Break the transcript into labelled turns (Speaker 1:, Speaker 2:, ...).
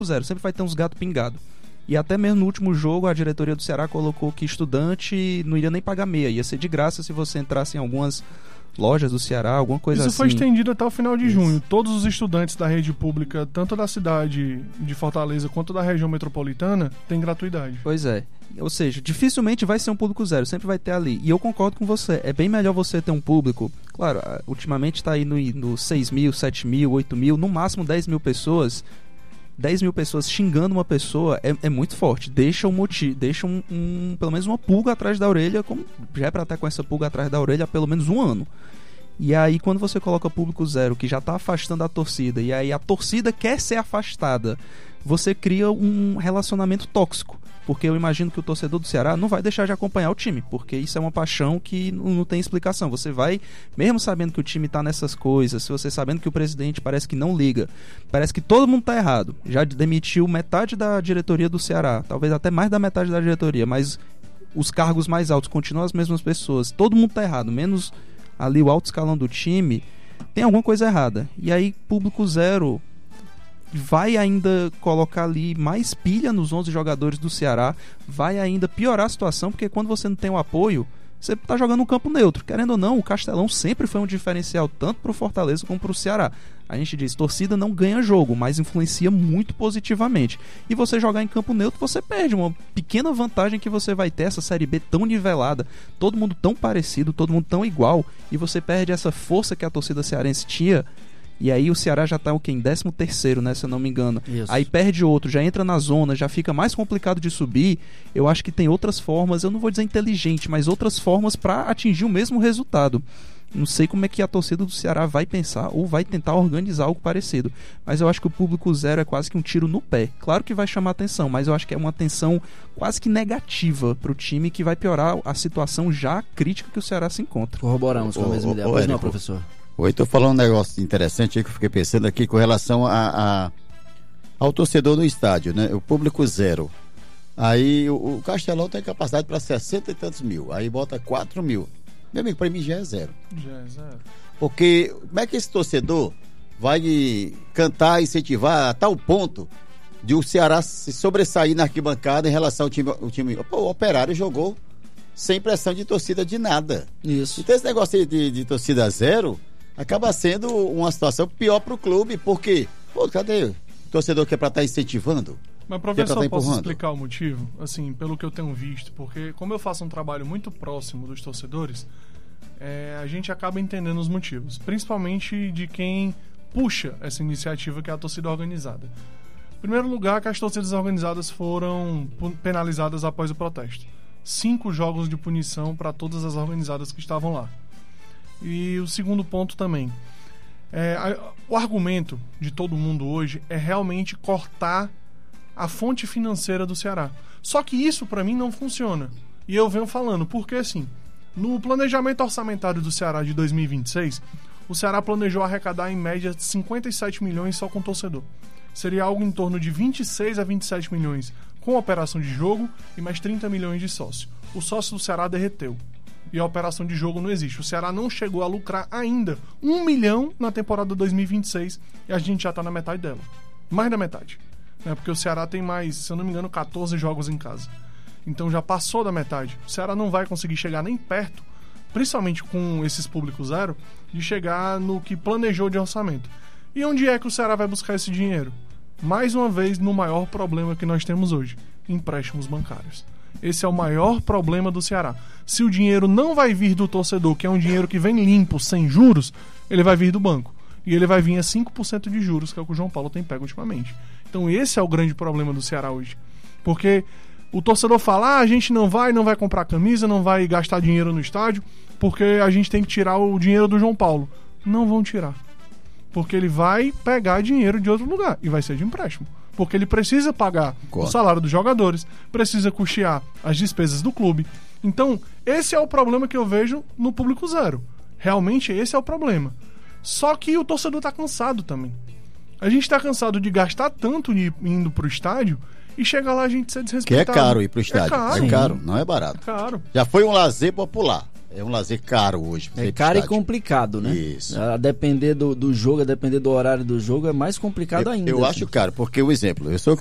Speaker 1: zero, sempre vai ter uns gatos pingados. E até mesmo no último jogo, a diretoria do Ceará colocou que estudante não iria nem pagar meia, ia ser de graça se você entrasse em algumas lojas do Ceará, alguma coisa assim.
Speaker 2: Isso foi estendido até o final de junho. Todos os estudantes da rede pública, tanto da cidade de Fortaleza quanto da região metropolitana, têm gratuidade.
Speaker 1: Pois é. Ou seja, dificilmente vai ser um público zero, sempre vai ter ali. E eu concordo com você, é bem melhor você ter um público, claro, ultimamente está aí no 6 mil, 7 mil, 8 mil, no máximo 10 mil pessoas. 10 mil pessoas xingando uma pessoa é muito forte. Deixa pelo menos uma pulga atrás da orelha, como já é pra estar com essa pulga atrás da orelha há pelo menos um ano. E aí quando você coloca público zero, que já tá afastando a torcida, e aí a torcida quer ser afastada, você cria um relacionamento tóxico. Porque eu imagino que o torcedor do Ceará não vai deixar de acompanhar o time, porque isso é uma paixão que não tem explicação. Você vai, mesmo sabendo que o time tá nessas coisas, se você sabendo que o presidente parece que não liga, parece que todo mundo tá errado, já demitiu metade da diretoria do Ceará, talvez até mais da metade da diretoria, mas os cargos mais altos continuam as mesmas pessoas, todo mundo tá errado, menos ali o alto escalão do time, tem alguma coisa errada. E aí, público zero vai ainda colocar ali mais pilha nos 11 jogadores do Ceará, vai ainda piorar a situação, porque quando você não tem o apoio, você tá jogando um campo neutro. Querendo ou não, o Castelão sempre foi um diferencial tanto pro Fortaleza como pro Ceará. A gente diz, torcida não ganha jogo, mas influencia muito positivamente. E você jogar em campo neutro, você perde uma pequena vantagem que você vai ter, essa Série B tão nivelada, todo mundo tão parecido, todo mundo tão igual, e você perde essa força que a torcida cearense tinha. E aí o Ceará já tá em 13º, né, se eu não me engano. Isso. Aí perde outro, já entra na zona, já fica mais complicado de subir. Eu acho que tem outras formas, eu não vou dizer inteligente, mas outras formas para atingir o mesmo resultado. Não sei como é que a torcida do Ceará vai pensar ou vai tentar organizar algo parecido. Mas eu acho que o público zero é quase que um tiro no pé. Claro que vai chamar atenção, mas eu acho que é uma atenção quase que negativa pro time, que vai piorar a situação já crítica que o Ceará se encontra.
Speaker 3: Corroboramos com a mesma ideia. Pois não, professor?
Speaker 4: Oi, tô falando um negócio interessante aí que eu fiquei pensando aqui com relação ao torcedor no estádio, né? O público zero. Aí o Castelão tem capacidade para 60 e tantos mil. Aí bota 4 mil. Meu amigo, para mim já é zero.
Speaker 2: Já é zero.
Speaker 4: Porque como é que esse torcedor vai cantar, incentivar a tal ponto de o Ceará se sobressair na arquibancada em relação ao time? Pô, o Operário jogou sem pressão de torcida de nada.
Speaker 3: Isso.
Speaker 4: Então esse negócio de torcida zero acaba sendo uma situação pior pro clube, porque, pô, cadê o torcedor que é pra estar incentivando?
Speaker 2: Mas, professor, posso explicar o motivo? Assim, pelo que eu tenho visto, porque como eu faço um trabalho muito próximo dos torcedores, a gente acaba entendendo os motivos, principalmente de quem puxa essa iniciativa, que é a torcida organizada. Em primeiro lugar, que as torcidas organizadas foram penalizadas após o protesto. 5 jogos de punição para todas as organizadas que estavam lá. E o segundo ponto também, o argumento de todo mundo hoje é realmente cortar a fonte financeira do Ceará. Só que isso para mim não funciona. E eu venho falando, porque assim, no planejamento orçamentário do Ceará de 2026, o Ceará planejou arrecadar em média 57 milhões só com torcedor. Seria algo em torno de 26 a 27 milhões com a operação de jogo e mais 30 milhões de sócio. O sócio do Ceará derreteu. E a operação de jogo não existe. O Ceará não chegou a lucrar ainda 1 milhão na temporada 2026 e a gente já está na metade dela. Mais da metade. Né? Porque o Ceará tem mais, se eu não me engano, 14 jogos em casa. Então já passou da metade. O Ceará não vai conseguir chegar nem perto, principalmente com esses públicos zero, de chegar no que planejou de orçamento. E onde é que o Ceará vai buscar esse dinheiro? Mais uma vez, no maior problema que nós temos hoje: empréstimos bancários. Esse é o maior problema do Ceará. Se o dinheiro não vai vir do torcedor, que é um dinheiro que vem limpo, sem juros, ele vai vir do banco. E ele vai vir a 5% de juros, que é o que o João Paulo tem pego ultimamente. Então esse é o grande problema do Ceará hoje. Porque o torcedor fala, a gente não vai comprar camisa, não vai gastar dinheiro no estádio, porque a gente tem que tirar o dinheiro do João Paulo. Não vão tirar. Porque ele vai pegar dinheiro de outro lugar e vai ser de empréstimo. Porque ele precisa pagar o salário dos jogadores, precisa custear as despesas do clube. Então, esse é o problema que eu vejo no público zero. Realmente, esse é o problema. Só que o torcedor está cansado também. A gente está cansado de gastar tanto indo pro estádio e chegar lá a gente ser desrespeitado.
Speaker 4: Que é caro ir pro estádio. É caro, não é barato.
Speaker 2: É caro.
Speaker 4: Já foi um lazer popular. É um lazer caro hoje.
Speaker 3: É caro e complicado, né?
Speaker 4: Isso.
Speaker 3: A depender do jogo, a depender do horário do jogo, é mais complicado ainda.
Speaker 4: Eu acho caro, porque o exemplo, eu sou